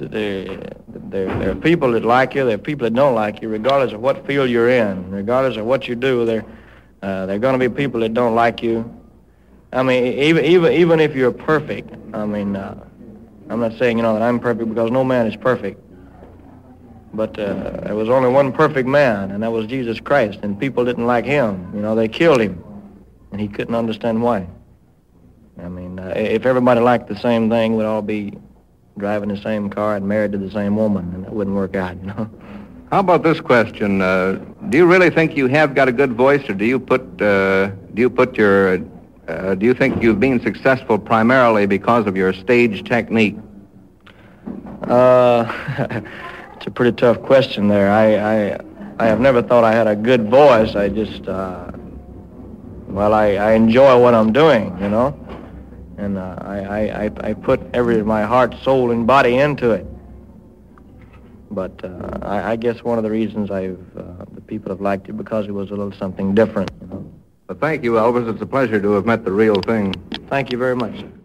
there are people that like you, there are people that don't like you, regardless of what field you're in, regardless of what you do. There are going to be people that don't like you. I mean, even if you're perfect. I mean, I'm not saying that I'm perfect, because no man is perfect. But there was only one perfect man, and that was Jesus Christ. And people didn't like him. They killed him, and he couldn't understand why. I mean, if everybody liked the same thing, we'd all be driving the same car and married to the same woman, and it wouldn't work out, How about this question? Do you really think you have got a good voice, or do you think you've been successful primarily because of your stage technique? It's a pretty tough question there. I have never thought I had a good voice. I just, I enjoy what I'm doing, and I put my heart, soul, and body into it. But I guess one of the reasons the people have liked it, because it was a little something different, Well, thank you, Elvis. It's a pleasure to have met the real thing. Thank you very much.